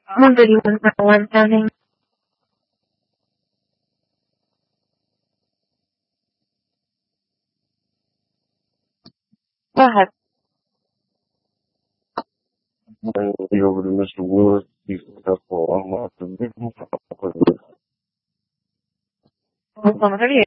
131 for alarm sounding. Go ahead. I will be over to Mr. Wood. He's successful unlocked the vehicle. Oklahoma 38.